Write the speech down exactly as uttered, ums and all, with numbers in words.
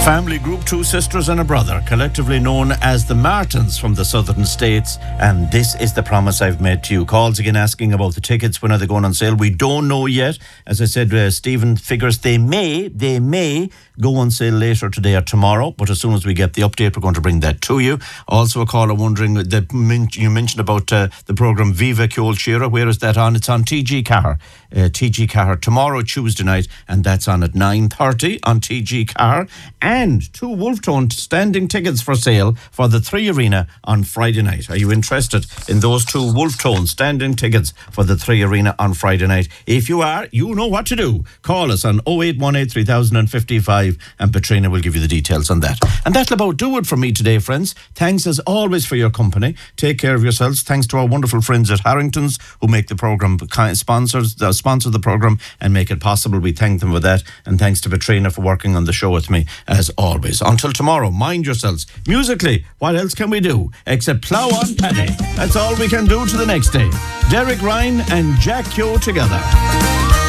Family group, two sisters and a brother, collectively known as the Martins from the southern states. And this is the promise I've made to you. Calls again asking about the tickets. When are they going on sale? We don't know yet. As I said, uh, Stephen figures they may, they may go on sale later today or tomorrow. But as soon as we get the update, we're going to bring that to you. Also a caller wondering, that you mentioned about uh, the programme Viva Ceol Shira. Where is that on? It's on T G Car. Uh, T G Car tomorrow, Tuesday night. And that's on at nine thirty on T G Car. And two Wolftone standing tickets for sale for the Three Arena on Friday night. Are you interested in those two Wolftone standing tickets for the Three Arena on Friday night? If you are, you know what to do. Call us on oh eight one eight, three thousand fifty-five and Patrina will give you the details on that. And that'll about do it for me today, friends. Thanks as always for your company. Take care of yourselves. Thanks to our wonderful friends at Harrington's who make the programme, sponsors, uh, sponsor the programme and make it possible. We thank them for that. And thanks to Patrina for working on the show with me as always. Until tomorrow, mind yourselves. Musically, what else can we do except plough on Paddy? That's all we can do to the next day. Derek Ryan and Jack Keogh together.